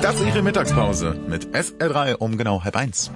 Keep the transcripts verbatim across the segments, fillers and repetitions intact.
Das ist Ihre Mittagspause mit S R drei um genau halb eins.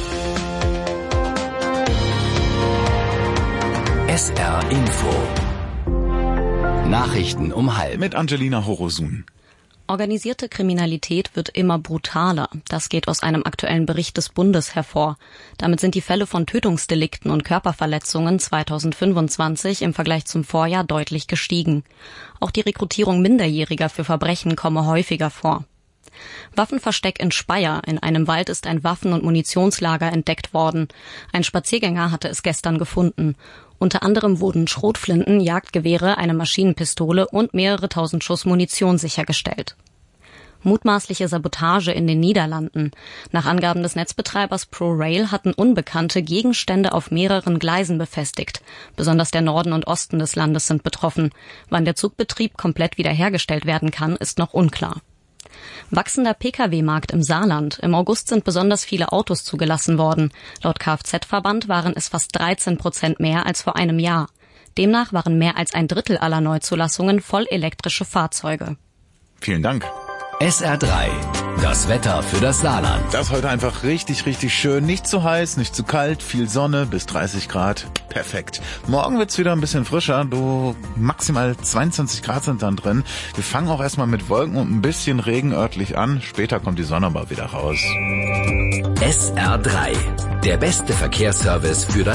S R Info. Nachrichten um halb. Mit Angelina Horosun. Organisierte Kriminalität wird immer brutaler. Das geht aus einem aktuellen Bericht des Bundes hervor. Damit sind die Fälle von Tötungsdelikten und Körperverletzungen zweitausendfünfundzwanzig im Vergleich zum Vorjahr deutlich gestiegen. Auch die Rekrutierung Minderjähriger für Verbrechen komme häufiger vor. Waffenversteck in Speyer. In einem Wald ist ein Waffen- und Munitionslager entdeckt worden. Ein Spaziergänger hatte es gestern gefunden. Unter anderem wurden Schrotflinten, Jagdgewehre, eine Maschinenpistole und mehrere tausend Schuss Munition sichergestellt. Mutmaßliche Sabotage in den Niederlanden. Nach Angaben des Netzbetreibers ProRail hatten Unbekannte Gegenstände auf mehreren Gleisen befestigt. Besonders der Norden und Osten des Landes sind betroffen. Wann der Zugbetrieb komplett wiederhergestellt werden kann, ist noch unklar. Wachsender Pkw-Markt im Saarland. Im August sind besonders viele Autos zugelassen worden. Laut Kfz-Verband waren es fast dreizehn Prozent mehr als vor einem Jahr. Demnach waren mehr als ein Drittel aller Neuzulassungen vollelektrische Fahrzeuge. Vielen Dank. S R drei. Das Wetter für das Saarland. Das ist heute einfach richtig, richtig schön. Nicht zu heiß, nicht zu kalt, viel Sonne, bis dreißig Grad. Perfekt. Morgen wird's wieder ein bisschen frischer. Du, maximal zweiundzwanzig Grad sind dann drin. Wir fangen auch erstmal mit Wolken und ein bisschen Regen örtlich an. Später kommt die Sonne aber wieder raus. S R drei. Der beste Verkehrsservice für das